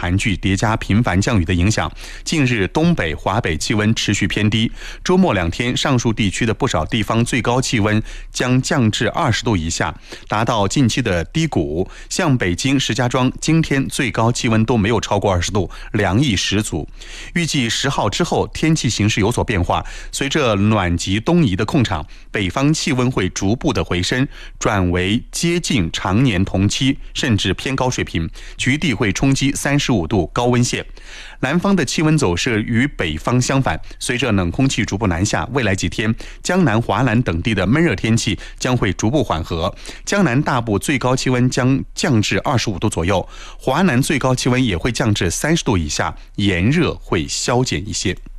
盘踞叠加频繁降雨的影响，近日东北、华北气温持续偏低。周末2天，上述地区的不少地方最高气温将降至20度以下，达到近期的低谷。像北京、石家庄今天最高气温都没有超过20度，凉意十足。预计10号之后天气形势有所变化，随着暖极东移的控场，北方气温会逐步的回升，转为接近常年同期甚至偏高水平，局地会冲击35度高温线。南方的气温走势与北方相反，随着冷空气逐步南下，未来几天江南、华南等地的闷热天气将会逐步缓和，江南大部最高气温将降至25度左右，华南最高气温也会降至30度以下，炎热会消减一些。